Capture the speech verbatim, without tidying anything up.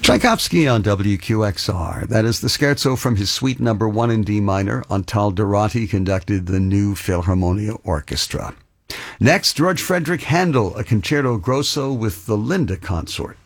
Tchaikovsky on W Q X R. That is the scherzo from his Suite Number One in D minor. Antal Dorati conducted the New Philharmonia Orchestra. Next, George Frederick Handel, a concerto grosso with the Linda Consort.